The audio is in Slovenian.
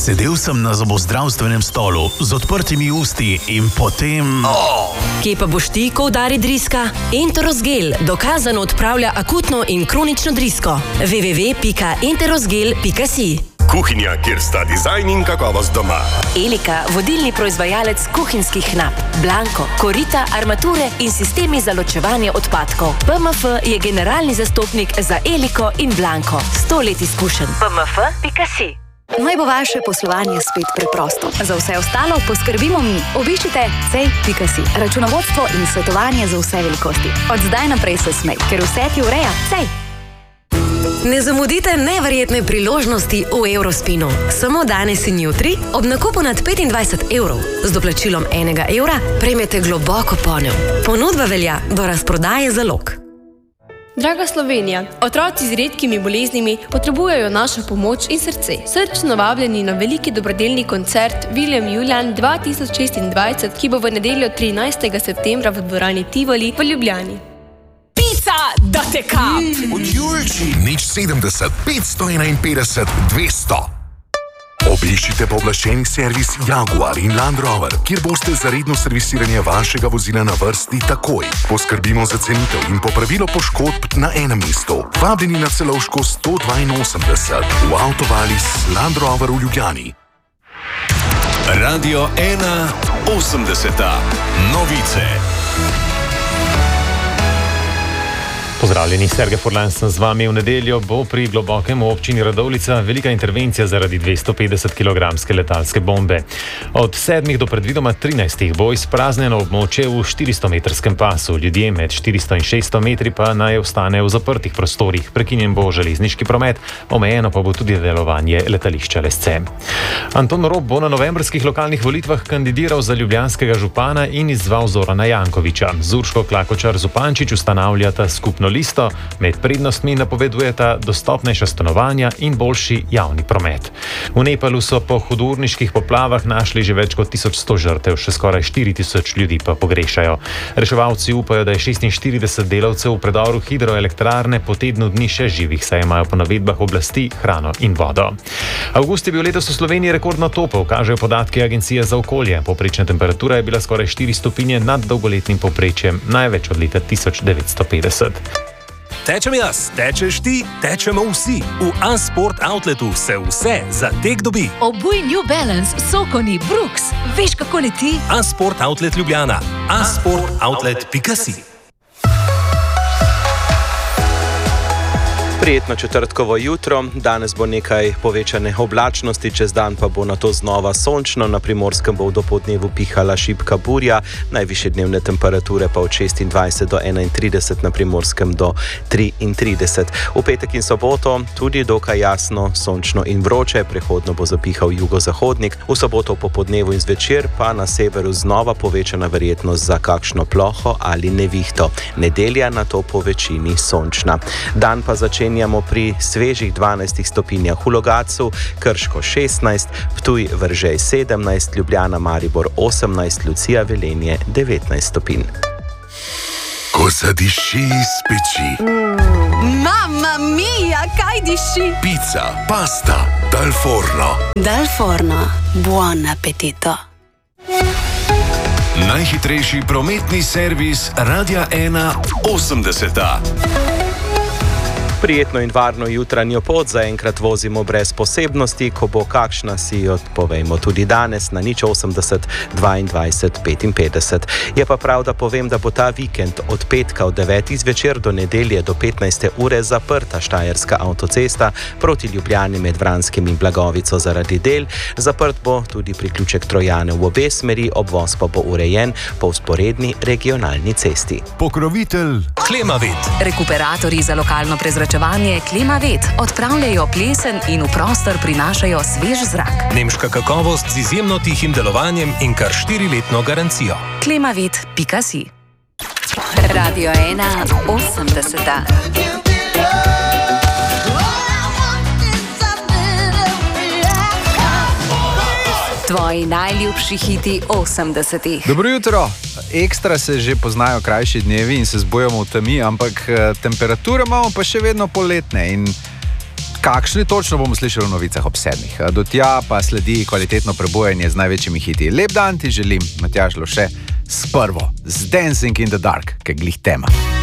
Sedel sem na zobozdravstvenem stolu z odprtimi usti in potem... Kje pa boš ti, ko udari driska? Enterosgel dokazano odpravlja akutno in kronično drisko. www.enterosgel.si. Kuhinja, kjer sta dizajn in kakovost doma. Elika, vodilni proizvajalec kuhinjskih knap, Blanko, korita, armature in sistemi za ločevanje odpadkov. PMF je generalni zastopnik za Eliko in Blanko. 100 let izkušenj. PMF.si. Naj bo vaše poslovanje spet preprosto. Za vse ostalo poskrbimo mi. Obiščite cej.si. Računovodstvo in svetovanje za vse velikosti. Od zdaj naprej se smej, ker vse ti ureja Cej. Ne zamudite neverjetne priložnosti v Eurospinu. Samo danes in jutri, ob nakupu nad 25 evrov, z doplačilom 1 evra, prejmete globoko ponev. Ponudba velja do razprodaje zalog. Draga Slovenija, otroci z redkimi boleznimi potrebujejo našo pomoč in srce. Srčno vabljeni na veliki dobrodelni koncert William Julian 2026, ki bo v nedeljo 13. septembra v dvorani Tivoli v Ljubljani. Da te kap! Od Julči. Nič 70, 551, 200. Obiščite pooblaščeni servis Jaguar in Land Rover, kjer boste za redno servisiranje vašega vozila na vrsti takoj. Poskrbimo za cenitev in popravilo poškodb na enem mestu. Vabljeni na Celovško 182 v Avtovalis Land Rover v Ljubljani. Radio 1 80. Novice. Pozdravljeni, Sergej Furlan sem z vami. V nedeljo bo pri Globokem v občini Radovljica velika intervencija zaradi 250 kg letalske bombe. Od 7 do predvidoma 13 bo izpraznjeno območje v 400-metrskem pasu. Ljudje med 400 in 600 metri pa naj ostanejo v zaprtih prostorih. Prekinjen bo železniški promet, omejeno pa bo tudi delovanje letališča Lesce. Anton Rop bo na novembrskih lokalnih volitvah kandidiral za ljubljanskega župana in izzval Zorana Jankovića. Z Urško Klakočar Zupančič ustanavljata skupno listo, med prednostmi napovedujeta dostopnejša stanovanja in boljši javni promet. V Nepalu so po hudourniških poplavah našli že več kot 1100 žrtev, še skoraj 4000 ljudi pa pogrešajo. Reševalci upajo, da je 46 delavcev v predoru hidroelektrarne po tednu dni še živih, saj imajo po navedbah oblasti hrano in vodo. Avgust je bil letos v Sloveniji rekordno topel, kažejo podatki Agencije za okolje. Povprečna temperatura je bila skoraj 4 stopinje nad dolgoletnim povprečjem, največ od leta 1950. Tečem jaz, tečeš ti, tečemo vsi. V Unsport Outletu se vse za tek dobi. Obuj New Balance, Sokoni, Brooks. Veš, kako leti? Unsport Outlet Ljubljana. unsportoutlet.si. Prijetno četrtkovo jutro, danes bo nekaj povečane oblačnosti, čez dan pa bo nato znova sončno, na Primorskem bo v dopoldnevu pihala šibka burja, najvišje dnevne temperature pa od 26 do 31, na Primorskem do 33. V petek in soboto tudi dokaj jasno, sončno in vroče, prehodno bo zapihal jugozahodnik, v soboto popodnevu in zvečer pa na severu znova povečana verjetnost za kakšno ploho ali nevihto. Nedelja nato po večini sončna. Dan pa začenjamo pri svežih 12 stopinjah v Logatcu, Krško 16, Ptuj, Veržej 17, Ljubljana, Maribor 18, Lucija, Velenje 19 stopinj. Ko zadiši iz peči. Mamma mia, kaj diši? Pizza, pasta, dal forno. Dal forno. Buon appetito. Najhitrejši prometni servis Radia 1 80. Prijetno in varno jutranjo pot zaenkrat vozimo brez posebnosti, ko bo kakšna, si odpovejmo tudi danes na 080 22 55. Je pa prav, da povem, da bo ta vikend od petka od 9. zvečer do nedelje do 15. ure zaprta Štajerska avtocesta proti Ljubljani med Vranskim in Blagovico zaradi del. Zaprt bo tudi priključek Trojane v obe smeri, obvoz pa bo urejen po vzporedni regionalni cesti. Pokrovitelj Klimavet. Rekuperatorji za lokalno prezračevanje Klimavet odpravljajo plesen in v prostor prinašajo svež zrak. Nemška kakovost z izjemno tihim delovanjem in kar 4-letno garancijo. Klimavet.si. Radio 1 80. Tvoji najljubši hiti 80-ih. Dobro jutro. Ekstra se že poznajo krajši dnevi in se zbujamo v temi, ampak temperature imamo pa še vedno poletne in Kakšne točno bomo slišali v novicah ob 7. Do tja pa sledi kvalitetno prebujanje z največjimi hiti. Lep dan ti želim, Matjaž Loše, s prvo, z Dancing in the Dark, ki je glih tema.